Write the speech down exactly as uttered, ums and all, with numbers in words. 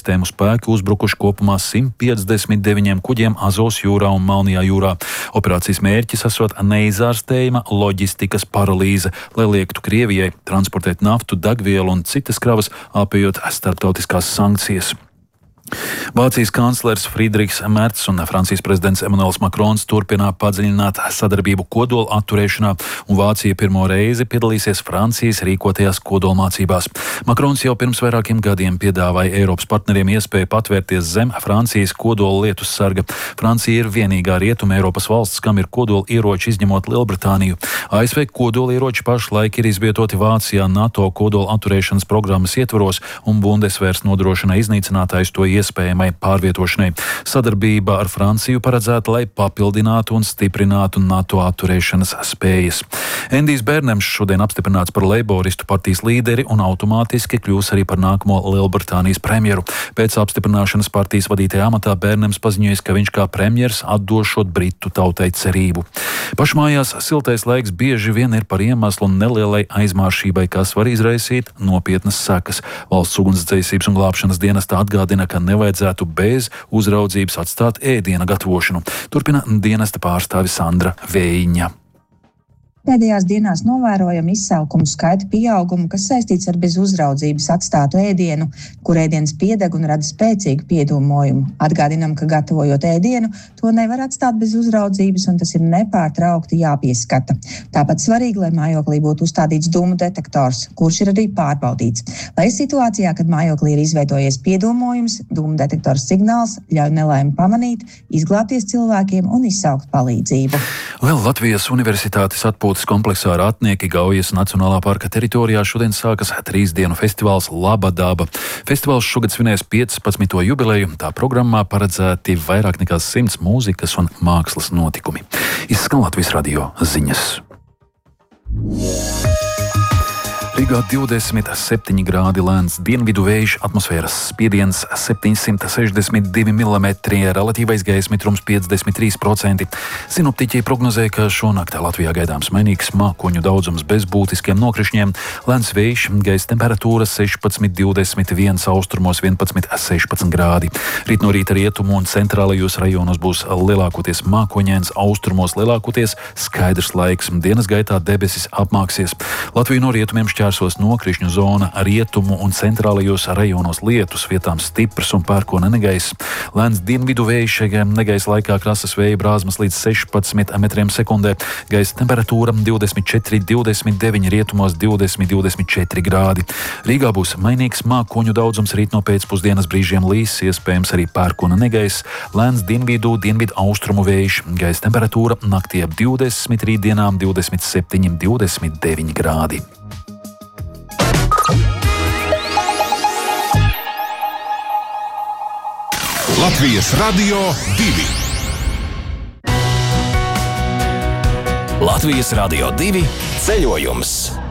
sistēmu spēki uzbrukuši kopumā simt piecdesmit deviņiem kuģiem Azovas jūrā un Melnajā jūrā. Operācijas mērķis esot neizārstējama loģistikas paralīze, lai liektu Krievijai transportēt naftu, degvielu un citas kravas, apējot starptautiskās sankcijas. Vācijas kanclers Friedrichs Merts un Francijas prezidents Emmanuels Macrons turpina padziļināt sadarbību kodola atturēšanā, un Vācija pirmo reizi piedalīsies Francijas rīkotajās kodolmācībās. Macrons jau pirms vairākiem gadiem piedāvāja Eiropas partneriem iespēju patvērties zem Francijas kodola lietus sarga. Francija ir vienīgā rietuma Eiropas valsts, kam ir kodola ieroči izņemot Lielbritāniju. A S V kodola ieroči pašlaik ir izvietoti Vācijā NATO kodola atturēšanas programmas ietvaros, un Bundesvērs nodrošina iznīcinātājus to iespējamai pārvietošanai. Sadarbība ar Franciju paredzēta, lai papildinātu un stiprinātu NATO atturēšanas spējas. Endijs Bērnems šodien apstiprināts par Leiboristu partijas līderi un automātiski kļūs arī par nākamo Lielbritānijas premjeru. Pēc apstiprināšanas partijas vadītajā amatā Bērnems paziņojis, ka viņš kā premjers atdošot Britu tautai cerību. Pašmājās siltais laiks bieži vien ir par iemeslu nelielai aizmāršībai, kas var izraisīt nopietnas sekas. Valsts ugunsdzēsības un glābšanas dienesta atgādina, ka nevajadzētu bez uzraudzības atstāt ēdiena gatavošanu. Turpina dienesta pārstāve Sandra Vējiņa. Pēdējās dienās novērojam izsaukumu skaita pieaugumu, kas saistīts ar bez uzraudzības atstātu ēdienu, kur ēdiens piedeg un rada spēcīgu piedūmojumu. Atgādinam, ka gatavojot ēdienu, to nevar atstāt bez uzraudzības, un tas ir nepārtraukti jāpieskata. Tāpat svarīgi, lai mājoklī būtu uzstādīts dūmu detektors, kurš ir arī pārbaudīts. Lai situācijā, kad mājoklī ir izveidojies piedūmojums, dūmu detektors signāls ļauj nelaimi pamanīt, izglābties cilvēkiem un izsaukt palīdzību. Vēl Latvijas Universitātes atpūtas kompleksā Ratnieki Gaujas Nacionālā parka teritorijā šodien sākas trīs dienu festivāls Laba daba. Festivāls šogad svinēs piecpadsmito jubileju, tā programmā paredzēti vairāk nekā simts mūzikas un mākslas notikumi. Izskan Latvijas radio ziņas. Rīgā divdesmit septiņi grādi lēns dienvidu vējš, atmosfēras spiediens septiņsimt sešdesmit divi milimetri, relatīvais gaisa mitrums piecdesmit trīs procenti. Sinoptiķi prognozē, ka šonakt Latvijā gaidāms mainīgs mākoņu daudzums bez būtiskiem nokrišņiem, lēns vējš, gaisa temperatūra sešpadsmit divdesmit viens, austrumos vienpadsmit sešpadsmit grādi. Rīt no rīta rietumu un centrālajos rajonos būs lielākoties mākoņains, austrumos lielākoties skaidrs laiks, dienas gaitā debesis apmāksies. Latviju no rietumiem šķērsos nokrišņu zona, rietumu un centrālajos rajonos lietus, vietām stiprs un pērkona negaiss. Lēns dienvidu vējš, negaisa laikā krasas vēja brāzmas līdz sešpadsmit metriem sekundē, gaisa temperatūra divdesmit četri divdesmit deviņi, rietumos divdesmit divdesmit četri grādi. Rīgā būs mainīgs mākoņu daudzums, rīt no pēcpusdienas brīžiem līs, iespējams arī pērkona negaiss, lēns dienvidu, dienvidu austrumu vējš, gaisa temperatūra naktī ap divdesmit, rītdienām divdesmit septiņi divdesmit deviņi grādi. Latvijas radio divi. Latvijas radio divi ceļojums.